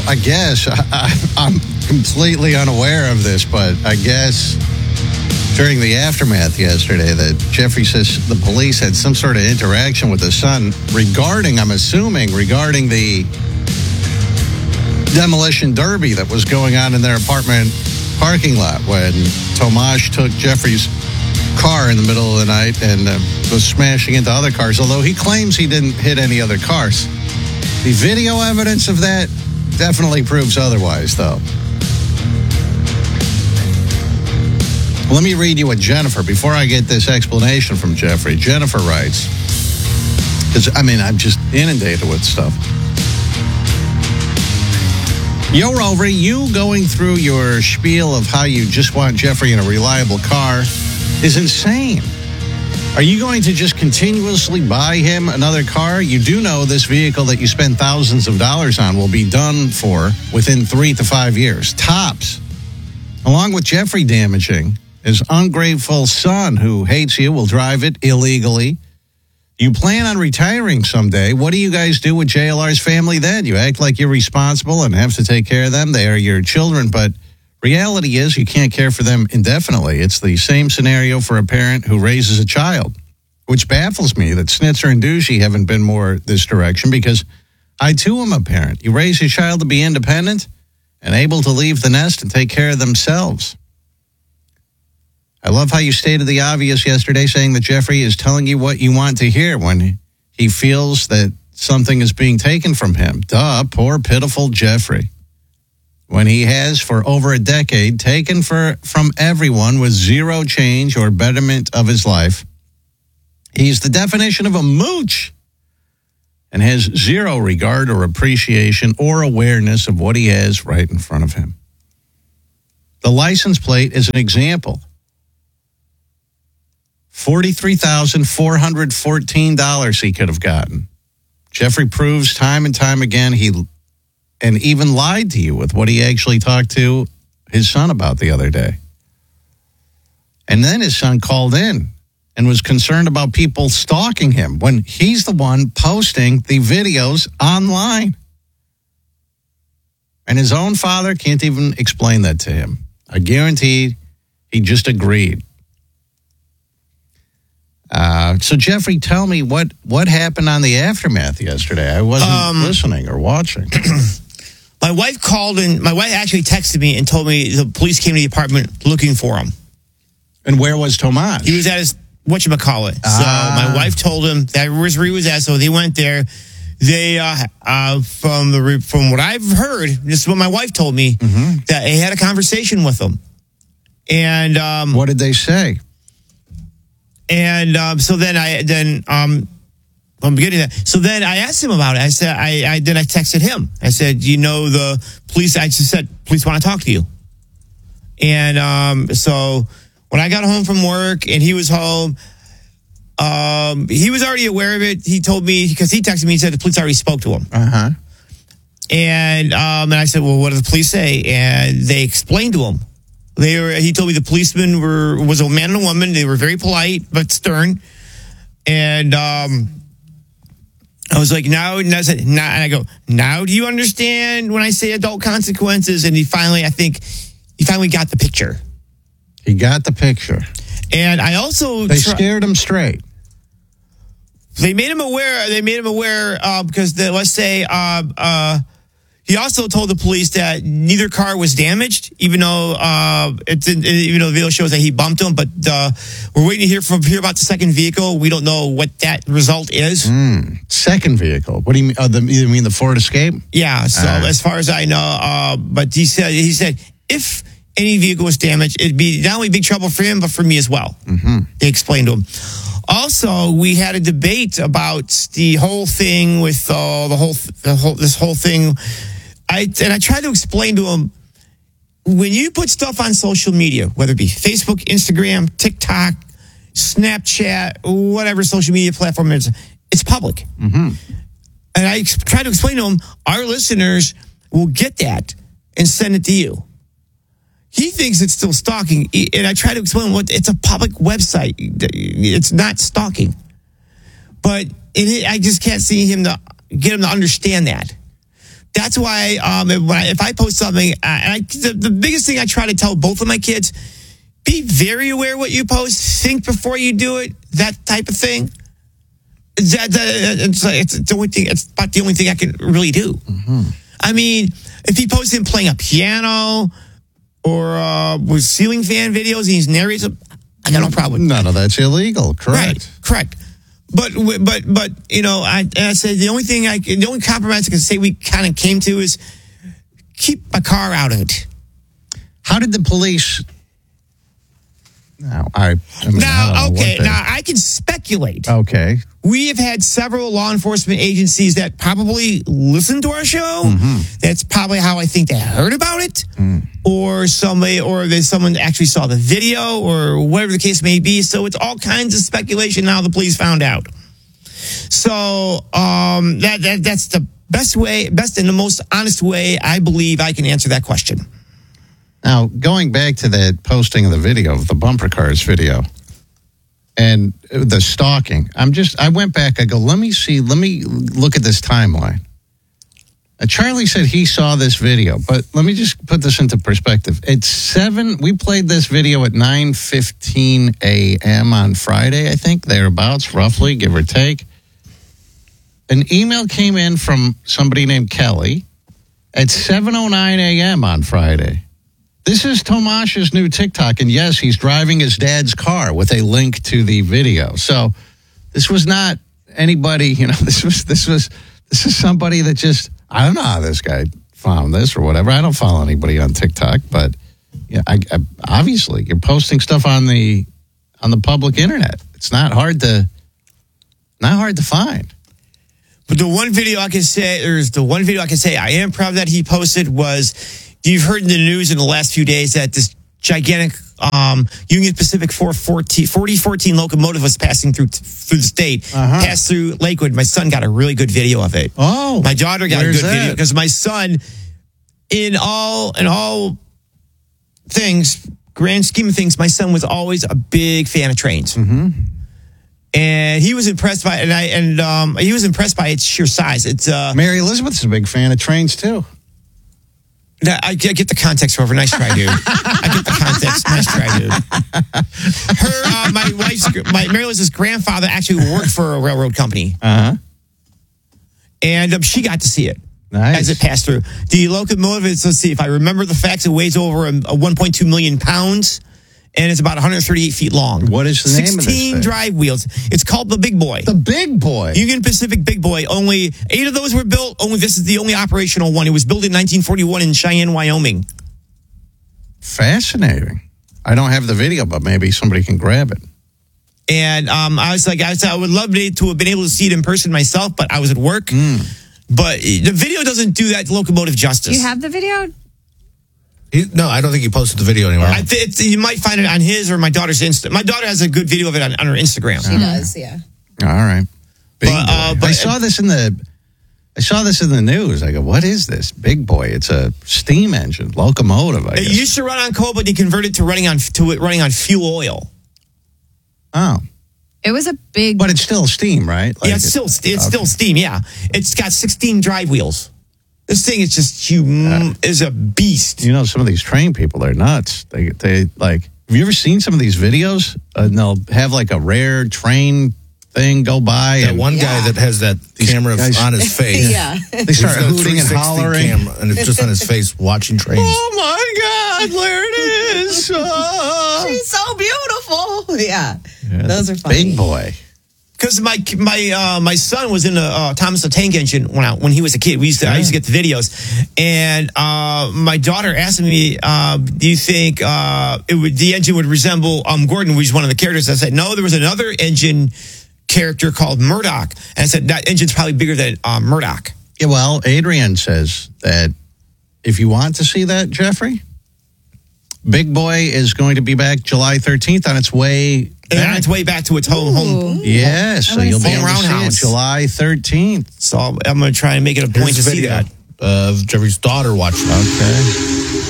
I guess, I'm completely unaware of this, but I guess during the aftermath yesterday that Jeffrey says the police had some sort of interaction with the son regarding, I'm assuming, regarding the demolition derby that was going on in their apartment parking lot when Tomasz took Jeffrey's car in the middle of the night and was smashing into other cars, although he claims he didn't hit any other cars. The video evidence of that definitely proves otherwise, though. Let me read you what Jennifer, before I get this explanation from Jeffrey, Jennifer writes, because, I'm just inundated with stuff. Yo, Rover, you going through your spiel of how you just want Jeffrey in a reliable car is insane. Are you going to just continuously buy him another car? You do know this vehicle that you spend thousands of dollars on will be done for within 3 to 5 years, tops. Along with Jeffrey damaging his ungrateful son who hates you, will drive it illegally. You plan on retiring someday. What do you guys do with JLR's family then? You act like you're responsible and have to take care of them. They are your children, but reality is you can't care for them indefinitely. It's the same scenario for a parent who raises a child, which baffles me that Snitzer and Douchey haven't been more this direction because I, too, am a parent. You raise your child to be independent and able to leave the nest and take care of themselves. I love how you stated the obvious yesterday, saying that Jeffrey is telling you what you want to hear when he feels that something is being taken from him. Duh, poor, pitiful Jeffrey. When he has, for over a decade, taken from everyone with zero change or betterment of his life. He's the definition of a mooch and has zero regard or appreciation or awareness of what he has right in front of him. The license plate is an example. $43,414 he could have gotten. Jeffrey proves time and time again and even lied to you with what he actually talked to his son about the other day. And then his son called in and was concerned about people stalking him when he's the one posting the videos online. And his own father can't even explain that to him. I guarantee he just agreed. So, Jeffrey, tell me what happened on the aftermath yesterday. I wasn't listening or watching. My wife called and my wife actually texted me and told me the police came to the apartment looking for him. And where was Tomasz? He was at his whatchamacallit. So my wife told him that where he was at, so they went there. They, from what I've heard, this is what my wife told me, that they had a conversation with him. And what did they say? And so then I'm beginning that. So then I asked him about it. I said, I texted him. I said, you know, the police, I just said, police want to talk to you. And so when I got home from work and he was home, he was already aware of it. He told me, because he texted me, he said the police already spoke to him. And I said, well, what did the police say? And they explained to him. He told me the policeman was a man and a woman. They were very polite but stern. And I was like, now, and I said, and I go, now do you understand when I say adult consequences? And he finally got the picture. He got the picture. And I also they scared him straight. They made him aware. Because let's say he also told the police that neither car was damaged, even though the video shows that he bumped him. But we're waiting to hear about the second vehicle. We don't know what that result is. Second vehicle? What do you mean? You mean the Ford Escape? Yeah. So as far as I know, but he said if any vehicle was damaged, it'd be not only big trouble for him but for me as well. They explained to him. Also, we had a debate about the whole thing with this whole thing. I tried to explain to him, when you put stuff on social media, whether it be Facebook, Instagram, TikTok, Snapchat, whatever social media platform it is, it's public. And I tried to explain to him, our listeners will get that and send it to you. He thinks it's still stalking, and I try to explain it's a public website. It's not stalking. But I just can't see him to get him to understand that That's why if I post something, the biggest thing I try to tell both of my kids, be very aware what you post. Think before you do it. That type of thing. It's the only thing. It's about the only thing I can really do. Mm-hmm. I mean, if he posts him playing a piano or with ceiling fan videos and he's narrating, I got no problem with that. No, that's illegal. Correct. Correct. But you know, I said the only compromise I can say we kind of came to is keep my car out of it. How did the police? Now, I can speculate. Okay. We have had several law enforcement agencies that probably listen to our show. Mm-hmm. That's probably how I think they heard about it. Or someone actually saw the video or whatever the case may be. So it's all kinds of speculation now the police found out. So that's the best and the most honest way I believe I can answer that question. Now, going back to that posting of the video, of the bumper cars video, and the stalking, I went back, I go, let me look at this timeline. Charlie said he saw this video, but let me just put this into perspective. We played this video at 9:15 a.m. on Friday, I think, thereabouts, roughly, give or take. An email came in from somebody named Kelly at 7:09 a.m. on Friday. This is Tomash's new TikTok, and yes, he's driving his dad's car with a link to the video. So this was not anybody, you know, this is somebody that just, I don't know how this guy found this or whatever. I don't follow anybody on TikTok, but yeah, I obviously you're posting stuff on the public internet. It's not hard to find. But the one video I can say I am proud that he posted was, you've heard in the news in the last few days that this gigantic Union Pacific 4014 locomotive was passing through the state, passed through Lakewood. My son got a really good video of it. Oh, my daughter got a good video because my son, in all things, grand scheme of things, my son was always a big fan of trains. Mm-hmm. And he was impressed by it, he was impressed by its sheer size. It's Mary Elizabeth's a big fan of trains too. I get the context, Rover. Nice try, dude. I get the context. Nice try, dude. Mary Elizabeth's grandfather actually worked for a railroad company. And she got to see it as it passed through. The locomotive, let's see, if I remember the facts, it weighs over 1.2 million pounds. And it's about 138 feet long. What is the name of this 16 drive wheels. It's called the Big Boy. The Big Boy. Union Pacific Big Boy. Only 8 of those were built. This is the only operational one. It was built in 1941 in Cheyenne, Wyoming. Fascinating. I don't have the video, but maybe somebody can grab it. And I would love to have been able to see it in person myself, but I was at work. But the video doesn't do that locomotive justice. Do you have the video? No, I don't think he posted the video anywhere. You might find it on his or my daughter's Insta. My daughter has a good video of it on her Instagram. She does, yeah. All right. But I saw this in the news. I go, what is this? Big Boy. It's a steam engine locomotive. It used to run on coal, but they converted to running on fuel oil. Oh. It was a big. But it's still steam, right? Yeah, it's still steam. Yeah, it's got 16 drive wheels. This thing is just is a beast. You know, some of these train people, they're nuts. They like. Have you ever seen some of these videos? And they'll have like a rare train thing go by. That one guy that has that camera on his face. Yeah. They start hooting and hollering. And it's just on his face watching trains. Oh my God, there it is. She's so beautiful. Yeah. Those are funny. Big Boy. Because my son was in a Thomas the Tank Engine when he was a kid. I used to get the videos, and my daughter asked me, "Do you think the engine would resemble Gordon, who's one of the characters?" I said, "No, there was another engine character called Murdoch," and I said that engine's probably bigger than Murdoch. Yeah, well, Adrian says that if you want to see that, Jeffrey, Big Boy is going to be back July 13th on its way. On its way back to its home. Yeah, so you'll be able to see it July 13th. So I'm going to try and make it a point to see that. Jeffrey's daughter watched it. Okay.